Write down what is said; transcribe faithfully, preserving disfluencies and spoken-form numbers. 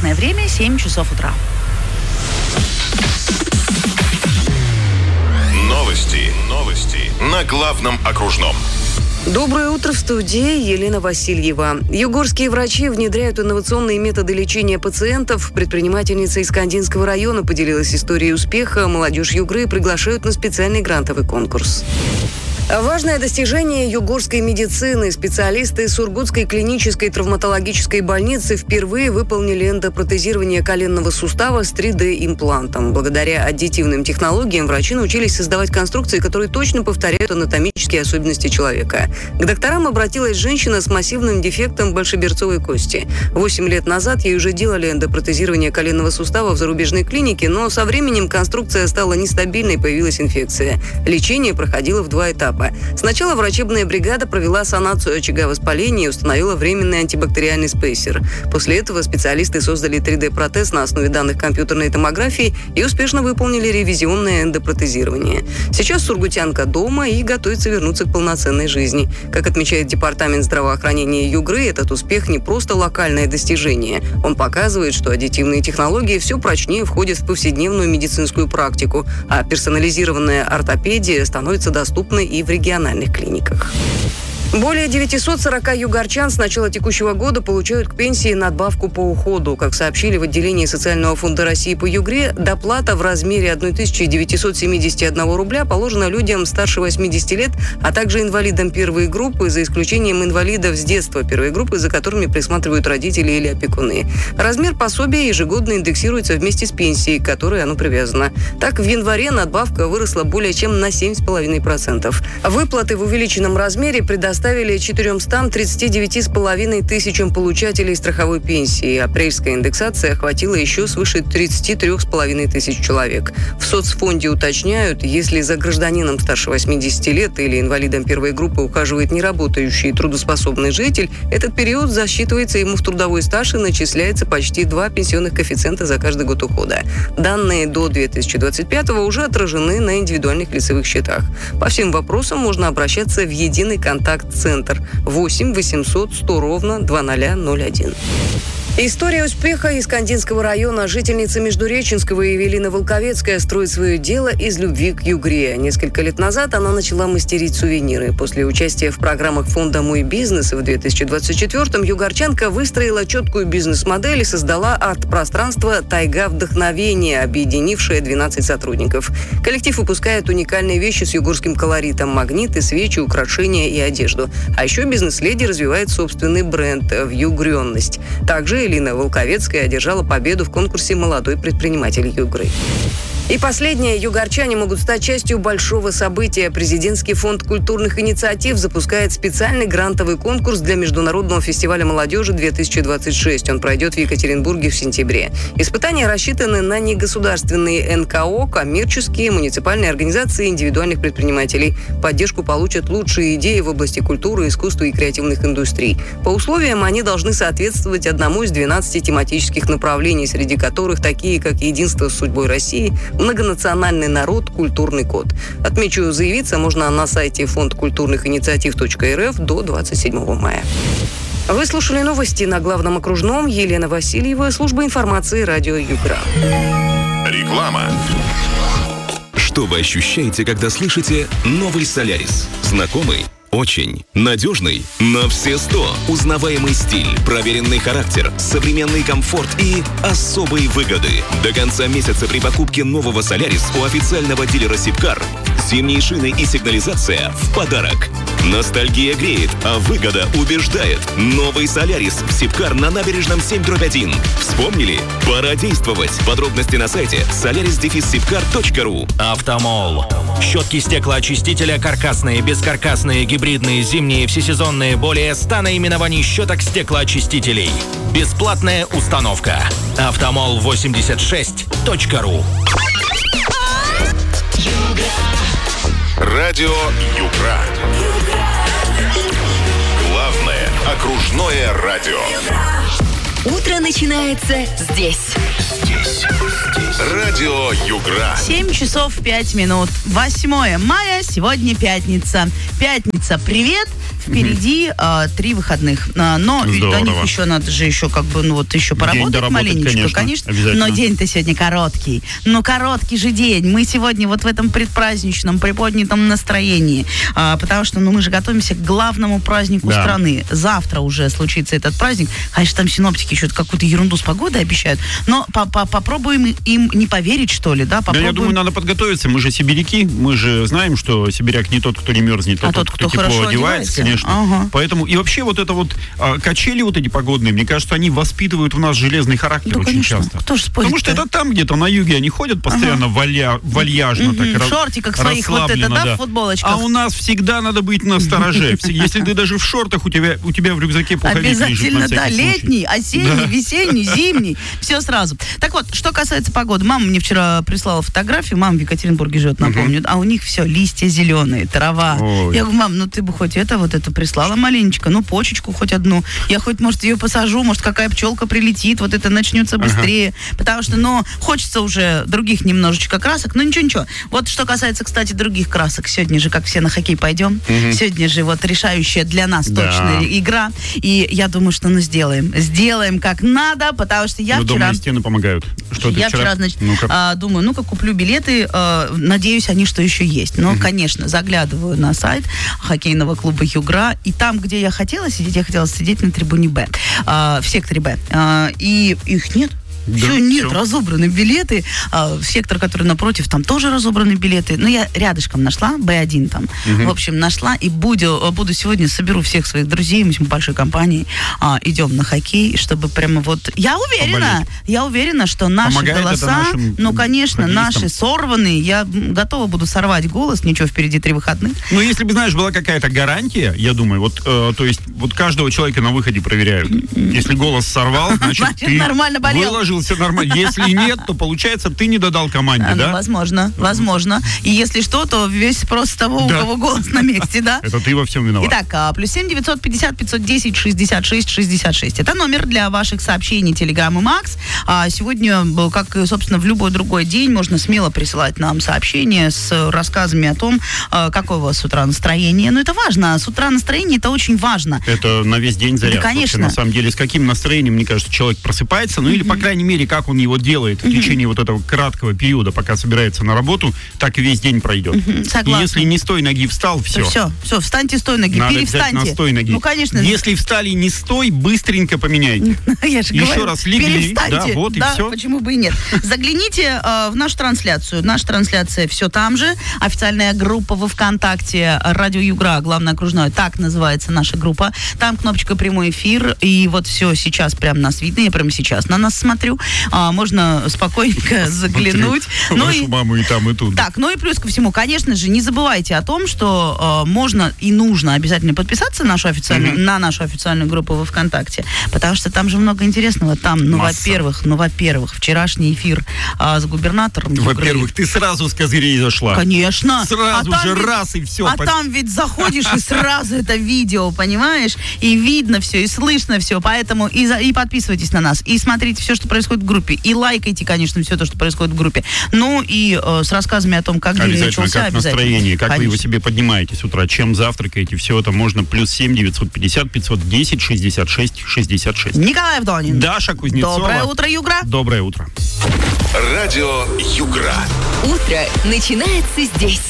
Местное время семь часов утра. Новости. Новости. На главном окружном. Доброе утро, в студии Елена Васильева. Югорские врачи внедряют инновационные методы лечения пациентов. Предпринимательница из Кандинского района поделилась историей успеха. Молодежь Югры приглашают на специальный грантовый конкурс. Важное достижение югорской медицины. Специалисты Сургутской клинической травматологической больницы впервые выполнили эндопротезирование коленного сустава с три дэ-имплантом. Благодаря аддитивным технологиям врачи научились создавать конструкции, которые точно повторяют анатомические особенности человека. К докторам обратилась женщина с массивным дефектом большеберцовой кости. Восемь лет назад ей уже делали эндопротезирование коленного сустава в зарубежной клинике, но со временем конструкция стала нестабильной, появилась инфекция. Лечение проходило в два этапа. Сначала врачебная бригада провела санацию очага воспаления и установила временный антибактериальный спейсер. После этого специалисты создали три дэ-протез на основе данных компьютерной томографии и успешно выполнили ревизионное эндопротезирование. Сейчас сургутянка дома и готовится вернуться к полноценной жизни. Как отмечает Департамент здравоохранения Югры, этот успех не просто локальное достижение. Он показывает, что аддитивные технологии все прочнее входят в повседневную медицинскую практику, а персонализированная ортопедия становится доступной и в региональных клиниках. Более девятьсот сорок югорчан с начала текущего года получают к пенсии надбавку по уходу. Как сообщили в отделении Социального фонда России по Югре, доплата в размере тысяча девятьсот семьдесят один рубля положена людям старше восьмидесяти лет, а также инвалидам первой группы, за исключением инвалидов с детства первой группы, за которыми присматривают родители или опекуны. Размер пособия ежегодно индексируется вместе с пенсией, к которой оно привязано. Так, в январе надбавка выросла более чем на семь целых пять десятых процента. Выплаты в увеличенном размере предоставлены Ставили четыреста тридцать девять с половиной тысячам получателей страховой пенсии. Апрельская индексация охватила еще свыше тридцать три с половиной тысяч человек. В соцфонде уточняют, если за гражданином старше восьмидесяти лет или инвалидом первой группы ухаживает неработающий трудоспособный житель, этот период засчитывается ему в трудовой стаж и начисляется почти два пенсионных коэффициента за каждый год ухода. Данные до две тысячи двадцать пятого уже отражены на индивидуальных лицевых счетах. По всем вопросам можно обращаться в единый контакт центр восемь восемьсот сто ровно два ноль ноль один. История успеха из Кандинского района. Жительница Междуреченского Евелина Волковецкая строит свое дело из любви к Югре. Несколько лет назад она начала мастерить сувениры. После участия в программах фонда «Мой бизнес» в две тысячи двадцать четвёртом югорчанка выстроила четкую бизнес-модель и создала арт-пространство «Тайга вдохновения», объединившее двенадцать сотрудников. Коллектив выпускает уникальные вещи с югорским колоритом: магниты, свечи, украшения и одежду. А еще бизнес-леди развивает собственный бренд «Вьюгренность». Также Елена Волковецкая одержала победу в конкурсе «Молодой предприниматель Югры». И последнее. Югорчане могут стать частью большого события. Президентский фонд культурных инициатив запускает специальный грантовый конкурс для Международного фестиваля молодежи две тысячи двадцать шесть. Он пройдет в Екатеринбурге в сентябре. Испытания рассчитаны на негосударственные эн ка о, коммерческие, муниципальные организации и индивидуальных предпринимателей. Поддержку получат лучшие идеи в области культуры, искусства и креативных индустрий. По условиям они должны соответствовать одному из двенадцати тематических направлений, среди которых такие, как «Единство с судьбой России», «Многонациональный народ», «Культурный код». Отмечу, заявиться можно на сайте фонд культурных инициатив точка эр эф до двадцать седьмого мая. Вы слушали новости на главном окружном. Елена Васильева, служба информации радио Югра. Реклама. Что вы ощущаете, когда слышите «Новый Солярис»? Знакомый? Очень. Надежный? На все сто. Узнаваемый стиль, проверенный характер, современный комфорт и особые выгоды. До конца месяца при покупке нового «Солярис» у официального дилера «Сибкар» зимние шины и сигнализация в подарок. Ностальгия греет, а выгода убеждает. Новый «Солярис» в «Сибкар» на набережном семь дробь один. Вспомнили? Пора действовать. Подробности на сайте солярис дефис сибкар точка ру. Автомол. Щетки стеклоочистителя каркасные, бескаркасные, гибридные, зимние, всесезонные. Более ста наименований щеток стеклоочистителей. Бесплатная установка. автомол восемьдесят шесть точка ру. Радио Югра. Главное окружное радио. Утро начинается здесь. Здесь. здесь. Здесь. Радио Югра. семь часов пять минут. восьмое мая, сегодня пятница. Пятница, привет. Впереди э, три выходных. А, но Здорово. до них еще надо же еще как бы, ну вот еще поработать доработать, маленечко, конечно, конечно. Но обязательно. день-то сегодня короткий. Ну, короткий же день. Мы сегодня вот в этом предпраздничном, приподнятом настроении. А, потому что, ну, мы же готовимся к главному празднику Да. страны. Завтра уже случится этот праздник. Конечно, там синоптики еще какую-то ерунду с погодой обещают. Но по- по- попробуем им не поверить, что ли, да? Да, Попробуем. я думаю, надо подготовиться. Мы же сибиряки. Мы же знаем, что сибиряк не тот, кто не мерзнет, а, А тот, кто тепло хорошо одевается, одевается. конечно. Ага. Поэтому и вообще вот это вот а, качели вот эти погодные, мне кажется, они воспитывают в нас железный характер Да, очень конечно. часто. Кто ж спорит-то? Потому что это там где-то на юге они ходят постоянно валя- вальяжно, Мгм. так В ра- шортиках своих вот это, расслабленно, да, в футболочках. А у нас всегда надо быть настороже. Вс- Если ты даже в шортах, у тебя, у тебя в рюкзаке пуховик лежит на Обязательно, да, всякий случай. летний, осенний, весенний, зимний, все сразу. Так вот, что касается погоды, мама мне вчера прислала фотографию, мама в Екатеринбурге живет, напомню, а у них все, листья зеленые, трава. Ой. Я говорю, мам, ну ты бы хоть это, вот это прислала маленечко, ну почечку хоть одну, я хоть, может, ее посажу, может, какая пчелка прилетит, вот это начнется быстрее, потому что, ну, хочется уже других немножечко красок, но ничего-ничего. Вот что касается, кстати, других красок, сегодня же, как все на хоккей пойдем, сегодня же вот решающая для нас Да. точно игра. И я думаю, что ну сделаем. Сделаем как надо, потому что я Ну, вчера... дома и стены помогают. Что ты Я вчера, значит, Ну-ка. а, думаю, ну-ка куплю билеты, а, надеюсь, они что еще есть. Но, конечно, заглядываю на сайт хоккейного клуба «Югра», и там, где я хотела сидеть, я хотела сидеть на трибуне «Б», а, в секторе «Б». А, и их нет. Да, Все, нет, всё. разобраны билеты. А, в сектор, который напротив, там тоже разобраны билеты. Но я рядышком нашла, Б один там. В общем, нашла и буду, буду сегодня, соберу всех своих друзей, мы с большой компанией а, идем на хоккей, чтобы прямо вот... Я уверена, Поболеть. я уверена, что наши Помогает это голоса, нашим ну, конечно, хоккеистам? наши сорванные, я м, готова буду сорвать голос, ничего, впереди три выходных. Ну, если бы, знаешь, была какая-то гарантия, я думаю, вот, э, то есть, вот каждого человека на выходе проверяют. Если голос сорвал, значит, Значит, ты нормально болел. выложился нормально. Если нет, то, получается, ты не додал команде, А, ну, да? возможно, возможно. И если что, то весь спрос того, у Да. кого голос на месте, да? Это ты во всем виноват. Итак, а, плюс семь девятьсот пятьдесят пятьсот десять шестьдесят шесть шестьдесят шесть. Это номер для ваших сообщений Telegram и Макс. А сегодня, б, как, и, собственно, в любой другой день, можно смело присылать нам сообщения с рассказами о том, а, какое у вас с утра настроение. Но это важно. С утра настроение, это очень важно. Это на весь день заряд. Да, конечно. Вообще, на самом деле, с каким настроением, мне кажется, человек просыпается, ну или, по крайней мере, как он его делает в течение вот этого краткого периода, пока собирается на работу, так и весь день пройдет. И согласна. если не с той ноги встал, все. Все, все, встаньте с той ноги, Надо обязательно перевстаньте. с той ноги. Ну, конечно. Если встали не с той, быстренько поменяйте. Я же Еще говорю, раз легли, перестаньте. да, вот и Да, всё. почему бы и нет. Загляните э, в нашу трансляцию. Наша трансляция все там же. Официальная группа во ВКонтакте «Радио Югра», главное окружное, так называется наша группа. Там кнопочка «Прямой эфир», и вот все сейчас прям нас видно. Я прямо сейчас на нас смотрю. А, можно спокойненько заглянуть. Ну Вашу и- маму и там, и тут. Так, ну и плюс ко всему, конечно же, не забывайте о том, что э, можно и нужно обязательно подписаться на нашу официальную, на нашу официальную группу во ВКонтакте, потому что там же много интересного. Там, ну, Масса. во-первых, ну, во-первых, вчерашний эфир а, с губернатором Югры. Во-первых, ты сразу с козырей зашла. Конечно. Сразу А там же ведь- раз и все. А там ведь заходишь и сразу это видео, понимаешь? И видно все, и слышно все. Поэтому и, за- и подписывайтесь на нас, и смотрите все, что происходит в группе, и лайкайте, конечно, все то, что происходит в группе. Ну и э, с рассказами о том, как день Обязательно, начался. как настроение, как вы его Конечно. себе поднимаете с утра, чем завтракаете, все это можно. Плюс семь девятьсот пятьдесят пятьсот десять шестьдесят шесть шестьдесят шесть. Николай Авдонин. Даша Кузнецова. Доброе утро, Югра. Доброе утро. Радио Югра. Утро начинается здесь.